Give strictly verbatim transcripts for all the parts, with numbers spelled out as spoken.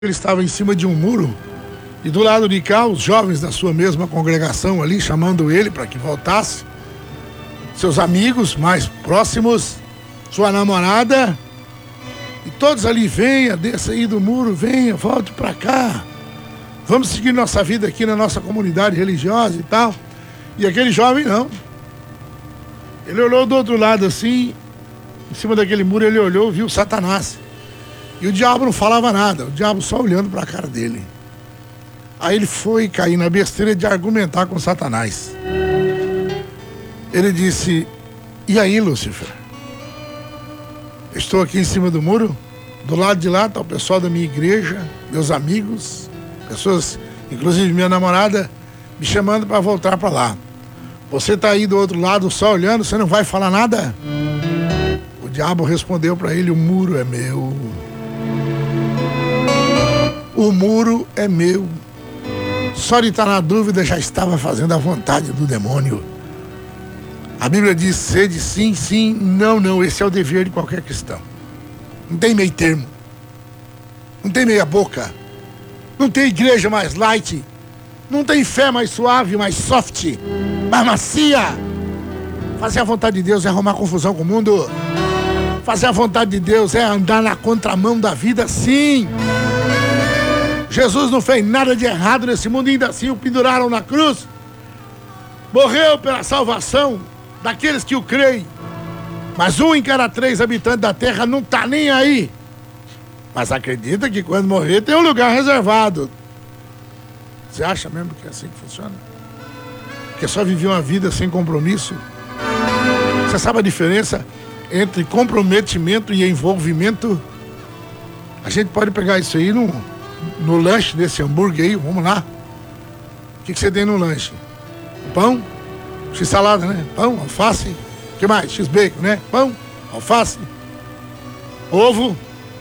Ele estava em cima de um muro e do lado de cá os jovens da sua mesma congregação ali chamando ele para que voltasse, seus amigos mais próximos, sua namorada, e todos ali: venha, desça aí do muro, venha, volte para cá, vamos seguir nossa vida aqui na nossa comunidade religiosa e tal. E aquele jovem não, ele olhou do outro lado assim, em cima daquele muro ele olhou, viu Satanás. E o diabo não falava nada, o diabo só olhando para a cara dele. Aí ele foi cair na besteira de argumentar com Satanás. Ele disse: e aí, Lúcifer? Estou aqui em cima do muro, do lado de lá está o pessoal da minha igreja, meus amigos, pessoas, inclusive minha namorada, me chamando para voltar para lá. Você está aí do outro lado só olhando, você não vai falar nada? O diabo respondeu para ele: o muro é meu. O muro é meu. Só de estar na dúvida já estava fazendo a vontade do demônio. A Bíblia diz: sede sim, sim, não, não. Esse é o dever de qualquer cristão. Não tem meio termo. Não tem meia boca. Não tem igreja mais light. Não tem fé mais suave, mais soft, mais macia. Fazer a vontade de Deus é arrumar confusão com o mundo. Fazer a vontade de Deus é andar na contramão da vida, sim. Jesus não fez nada de errado nesse mundo e ainda assim o penduraram na cruz. Morreu pela salvação daqueles que o creem. Mas um em cada três habitantes da terra não está nem aí. Mas acredita que quando morrer tem um lugar reservado. Você acha mesmo que é assim que funciona? Que é só viver uma vida sem compromisso? Você sabe a diferença entre comprometimento e envolvimento? A gente pode pegar isso aí no... no lanche desse hambúrguer aí, vamos lá. O que, que você tem no lanche? Pão, x-salada, né? Pão, alface, o que mais? X-bacon, né? Pão, alface, ovo.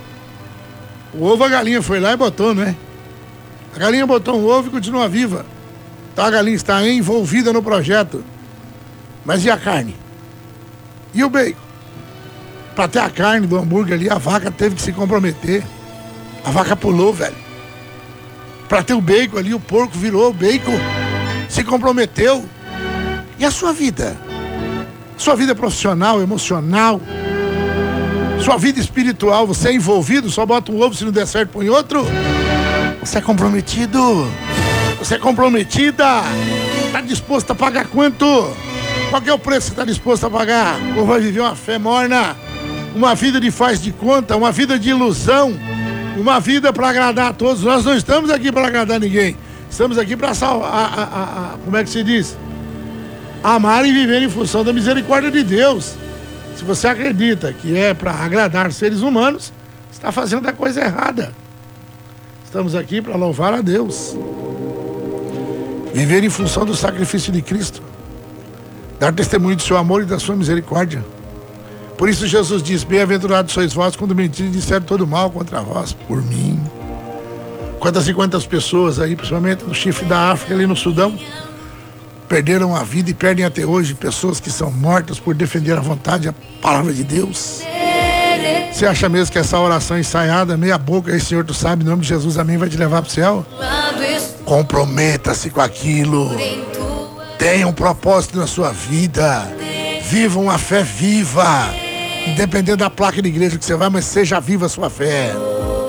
O ovo a galinha foi lá e botou, né? A galinha botou um ovo e continua viva. Então a galinha está envolvida no projeto. Mas e a carne? E o bacon? Para ter a carne do hambúrguer ali, a vaca teve que se comprometer. A vaca pulou, velho. Para ter o bacon ali, o porco virou o bacon. Se comprometeu. E a sua vida? Sua vida profissional, emocional, sua vida espiritual, você é envolvido, só bota um ovo, se não der certo põe outro? Você é comprometido? Você é comprometida? Está disposto a pagar quanto? Qual que é o preço que você está disposto a pagar? Ou vai viver uma fé morna? Uma vida de faz de conta? Uma vida de ilusão? Uma vida para agradar a todos? Nós não estamos aqui para agradar ninguém. Estamos aqui para salvar, a, a, a, como é que se diz? Amar e viver em função da misericórdia de Deus. Se você acredita que é para agradar seres humanos, está fazendo a coisa errada. Estamos aqui para louvar a Deus. Viver em função do sacrifício de Cristo. Dar testemunho do seu amor e da sua misericórdia. Por isso Jesus diz: bem-aventurados sois vós quando mentirem e disserem todo mal contra vós, por mim. Quantas e quantas pessoas aí, principalmente no chifre da África, ali no Sudão, perderam a vida e perdem até hoje, pessoas que são mortas por defender a vontade e a palavra de Deus. Você acha mesmo que essa oração ensaiada, meia boca, aí Senhor, tu sabe, em nome de Jesus, amém, vai te levar pro céu? Comprometa-se com aquilo. Tenha um propósito na sua vida. Viva uma fé viva. Independente da placa de igreja que você vai, mas seja viva a sua fé.